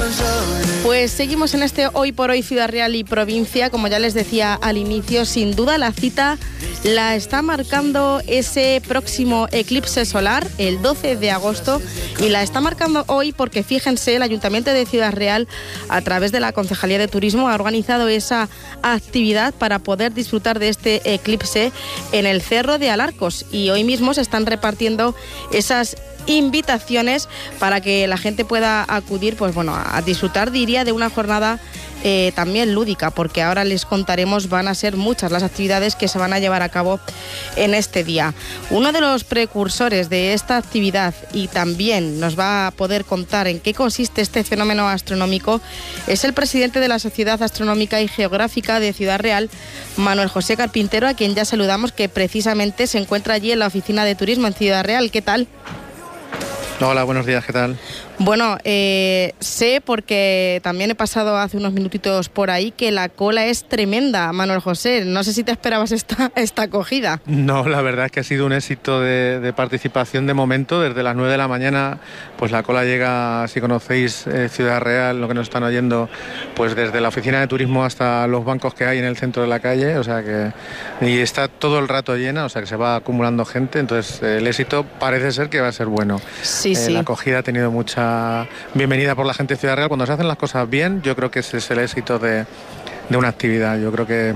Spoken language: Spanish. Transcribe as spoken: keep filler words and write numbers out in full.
Pues seguimos en este Hoy por Hoy Ciudad Real y Provincia. Como ya les decía al inicio, sin duda la cita la está marcando ese próximo eclipse solar, el doce de agosto, y la está marcando hoy porque, fíjense, el Ayuntamiento de Ciudad Real, a través de la Concejalía de Turismo, ha organizado esa actividad para poder disfrutar de este eclipse en el Cerro de Alarcos, y hoy mismo se están repartiendo esas invitaciones para que la gente pueda acudir, pues bueno, a disfrutar, diría, de una jornada eh, también lúdica, porque ahora les contaremos, van a ser muchas las actividades que se van a llevar a cabo en este día. Uno de los precursores de esta actividad, y también nos va a poder contar en qué consiste este fenómeno astronómico, es el presidente de la Sociedad Astronómica y Geográfica de Ciudad Real, Manuel José Carpintero, a quien ya saludamos, que precisamente se encuentra allí en la Oficina de Turismo en Ciudad Real. ¿Qué tal? Hola, buenos días, ¿qué tal? Bueno, eh, sé, porque también he pasado hace unos minutitos por ahí, que la cola es tremenda, Manuel José. No sé si te esperabas esta, esta acogida. No, la verdad es que ha sido un éxito de, de participación de momento. Desde las nueve de la mañana, pues la cola llega, si conocéis eh, Ciudad Real, lo que nos están oyendo, pues desde la oficina de turismo hasta los bancos que hay en el centro de la calle, o sea que, y está todo el rato llena, o sea que se va acumulando gente, entonces eh, el éxito parece ser que va a ser bueno. Sí, eh, sí. La acogida ha tenido mucha bienvenida por la gente de Ciudad Real. Cuando se hacen las cosas bien, yo creo que ese es el éxito de, de una actividad. Yo creo que